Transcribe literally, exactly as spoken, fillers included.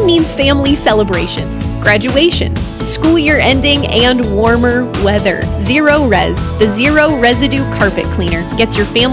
means family celebrations, graduations, school year ending, and warmer weather. Zero Res, the zero residue carpet cleaner, gets your family